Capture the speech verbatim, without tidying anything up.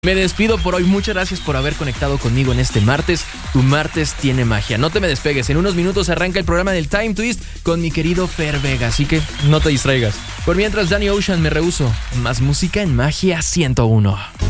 Me despido por hoy. Muchas gracias por haber conectado conmigo en este martes. Tu martes tiene magia. No te me despegues. En unos minutos arranca el programa del Time Twist con mi querido Fer Vega. Así que no te distraigas. Por mientras, Danny Ocean, Me Rehuso. Más música en Magia ciento uno.